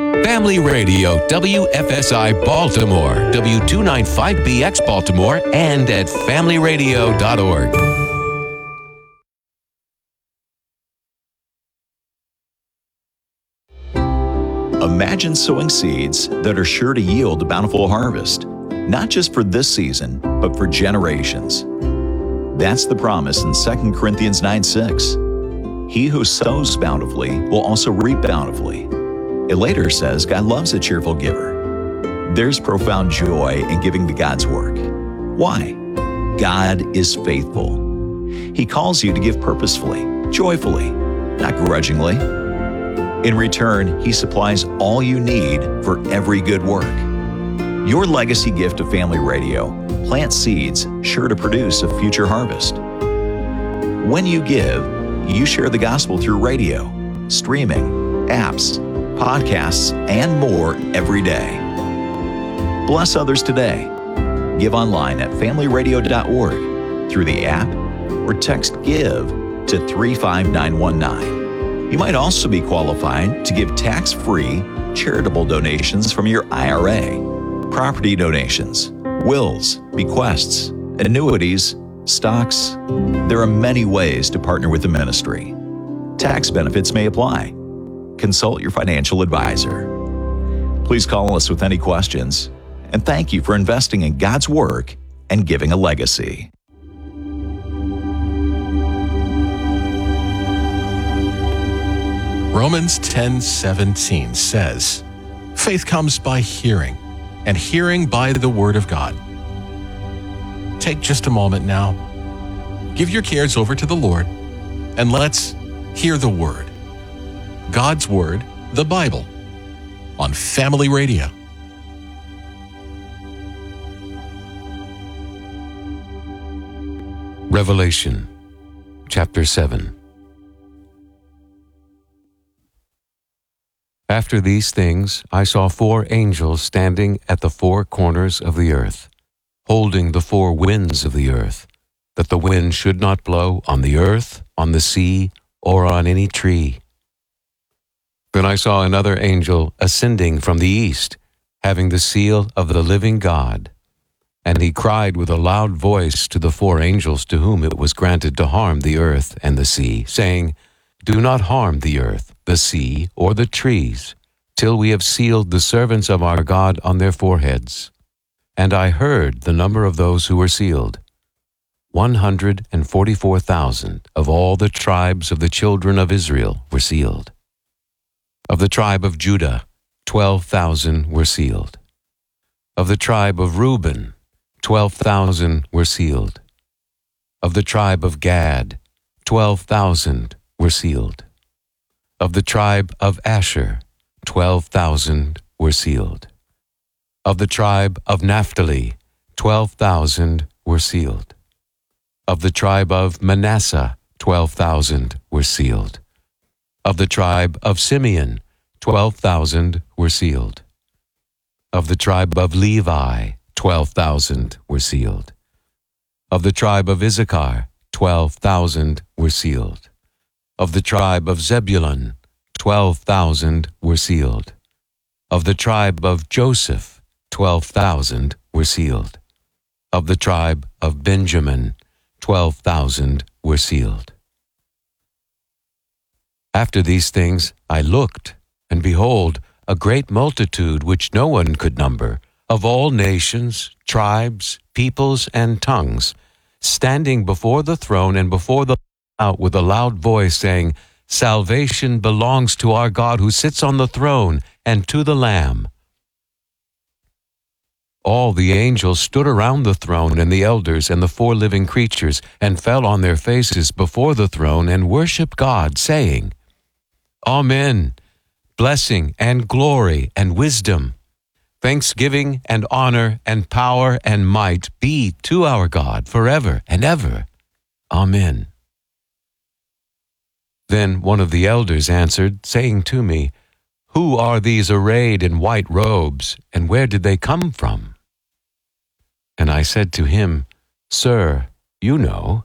Family Radio, WFSI Baltimore, W295BX Baltimore, and at familyradio.org. Imagine sowing seeds that are sure to yield a bountiful harvest, not just for this season, but for generations. That's the promise in 2 Corinthians 9:6. He who sows bountifully will also reap bountifully. It later says God loves a cheerful giver. There's profound joy in giving to God's work. Why? God is faithful. He calls you to give purposefully, joyfully, not grudgingly. In return, He supplies all you need for every good work. Your legacy gift to Family Radio plants seeds sure to produce a future harvest. When you give, you share the gospel through radio, streaming, apps, podcasts, and more every day. Bless others today. Give online at familyradio.org through the app or text GIVE to 35919. You might also be qualified to give tax-free charitable donations from your IRA, property donations, wills, bequests, annuities, stocks. There are many ways to partner with the ministry. Tax benefits may apply. Consult your financial advisor. Please call us with any questions, and thank you for investing in God's work and giving a legacy. Romans 10:17 says, "Faith comes by hearing, and hearing by the Word of God." Take just a moment now. Give your cares over to the Lord, and let's hear the Word. God's Word, the Bible, on Family Radio. Revelation, chapter 7. After these things, I saw 4 angels standing at the 4 corners of the earth, holding the 4 winds of the earth, that the wind should not blow on the earth, on the sea, or on any tree. Then I saw another angel ascending from the east, having the seal of the living God. And he cried with a loud voice to the 4 angels to whom it was granted to harm the earth and the sea, saying, "Do not harm the earth, the sea, or the trees, till we have sealed the servants of our God on their foreheads." And I heard the number of those who were sealed. 144,000 of all the tribes of the children of Israel were sealed. Of the tribe of Judah, 12,000 were sealed. Of the tribe of Reuben, 12,000 were sealed. Of the tribe of Gad, 12,000 were sealed. Of the tribe of Asher, 12,000 were sealed. Of the tribe of Naphtali, 12,000 were sealed. Of the tribe of Manasseh, 12,000 were sealed. Of the tribe of Simeon, 12,000 were sealed. Of the tribe of Levi, 12,000 were sealed. Of the tribe of Issachar, 12,000 were sealed. Of the tribe of Zebulun, 12,000 were sealed. Of the tribe of Joseph, 12,000 were sealed. Of the tribe of Benjamin, 12,000 were sealed. After these things I looked, and behold, a great multitude which no one could number, of all nations, tribes, peoples, and tongues, standing before the throne and before the Lamb with a loud voice, saying, "Salvation belongs to our God who sits on the throne and to the Lamb." All the angels stood around the throne and the elders and the 4 living creatures, and fell on their faces before the throne and worshipped God, saying, "Amen. Blessing and glory and wisdom, thanksgiving and honor and power and might be to our God forever and ever. Amen." Then one of the elders answered, saying to me, "Who are these arrayed in white robes, and where did they come from?" And I said to him, "Sir, you know."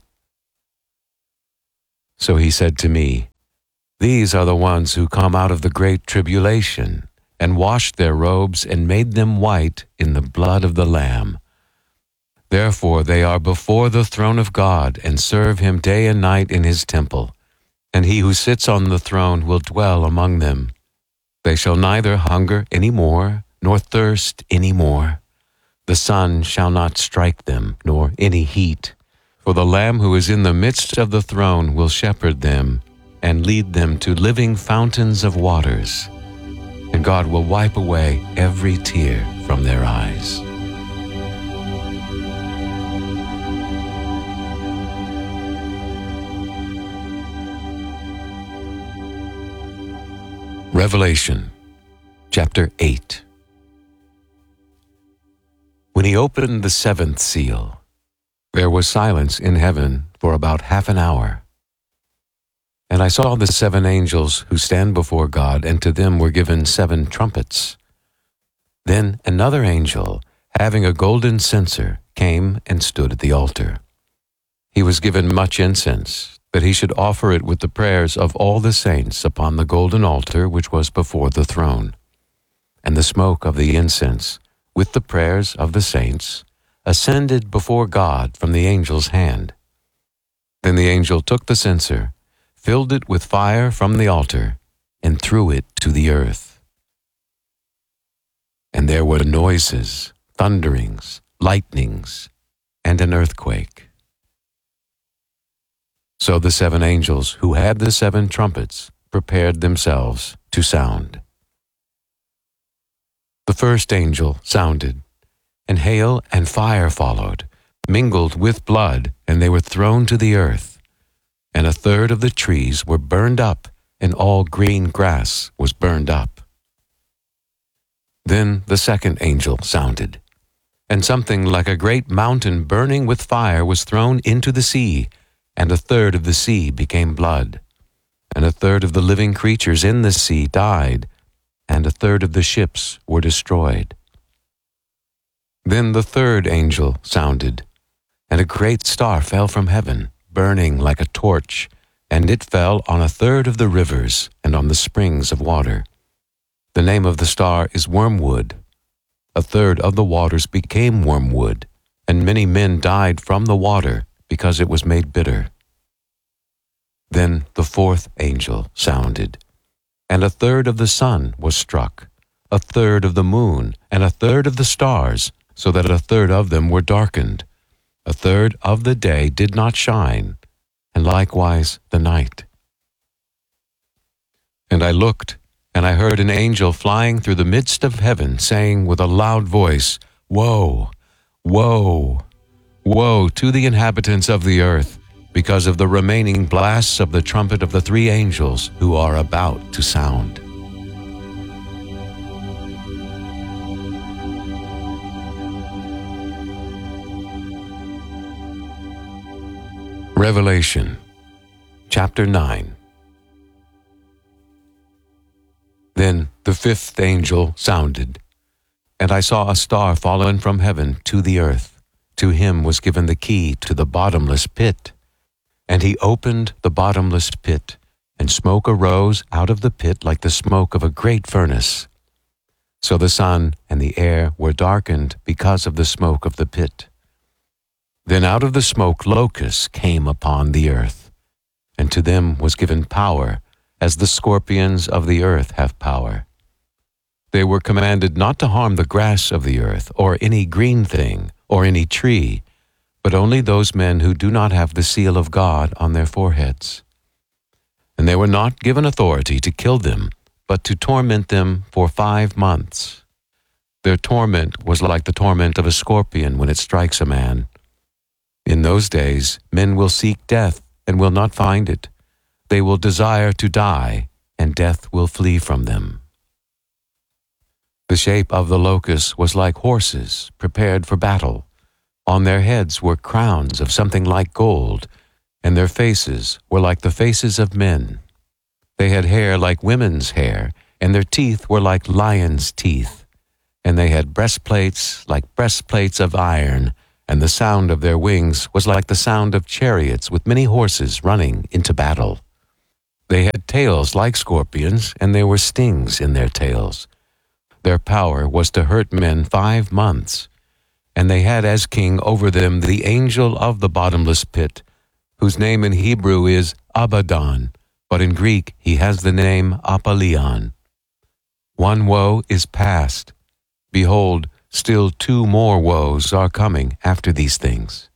So he said to me, "These are the ones who come out of the great tribulation, and washed their robes, and made them white in the blood of the Lamb. Therefore they are before the throne of God, and serve him day and night in his temple. And he who sits on the throne will dwell among them. They shall neither hunger any more, nor thirst any more. The sun shall not strike them, nor any heat. For the Lamb who is in the midst of the throne will shepherd them, and lead them to living fountains of waters. And God will wipe away every tear from their eyes. Revelation, chapter 8. When he opened the seventh seal, there was silence in heaven for about half an hour. And I saw the 7 angels who stand before God, and to them were given 7 trumpets. Then another angel, having a golden censer, came and stood at the altar. He was given much incense, that he should offer it with the prayers of all the saints upon the golden altar which was before the throne. And the smoke of the incense, with the prayers of the saints, ascended before God from the angel's hand. Then the angel took the censer, filled it with fire from the altar, and threw it to the earth. And there were noises, thunderings, lightnings, and an earthquake. So the 7 angels who had the 7 trumpets prepared themselves to sound. The first angel sounded, and hail and fire followed, mingled with blood, and they were thrown to the earth. And 1/3 of the trees were burned up, and all green grass was burned up. Then the second angel sounded, and something like a great mountain burning with fire was thrown into the sea, and 1/3 of the sea became blood. And 1/3 of the living creatures in the sea died, and 1/3 of the ships were destroyed. Then the third angel sounded, and a great star fell from heaven, burning like a torch, and it fell on 1/3 of the rivers and on the springs of water. The name of the star is Wormwood. 1/3 of the waters became wormwood, and many men died from the water, because it was made bitter. Then the fourth angel sounded, and 1/3 of the sun was struck, 1/3 of the moon, and 1/3 of the stars, so that 1/3 of them were darkened. 1/3 of the day did not shine, and likewise the night. And I looked, and I heard an angel flying through the midst of heaven, saying with a loud voice, Woe! Woe! Woe to the inhabitants of the earth, because of the remaining blasts of the trumpet of the 3 angels who are about to sound. Revelation, chapter 9. Then the 5th angel sounded, and I saw a star fallen from heaven to the earth. To him was given the key to the bottomless pit. And he opened the bottomless pit, and smoke arose out of the pit like the smoke of a great furnace. So the sun and the air were darkened because of the smoke of the pit. Then out of the smoke locusts came upon the earth, and to them was given power, as the scorpions of the earth have power. They were commanded not to harm the grass of the earth, or any green thing, or any tree, but only those men who do not have the seal of God on their foreheads. And they were not given authority to kill them, but to torment them for 5 months. Their torment was like the torment of a scorpion when it strikes a man. In those days men will seek death and will not find it. They will desire to die, and death will flee from them. The shape of the locusts was like horses prepared for battle. On their heads were crowns of something like gold, and their faces were like the faces of men. They had hair like women's hair, and their teeth were like lions' teeth. And they had breastplates like breastplates of iron, and the sound of their wings was like the sound of chariots with many horses running into battle. They had tails like scorpions, and there were stings in their tails. Their power was to hurt men 5 months, and they had as king over them the angel of the bottomless pit, whose name in Hebrew is Abaddon, but in Greek he has the name Apollyon. One woe is past. Behold, still 2 more woes are coming after these things.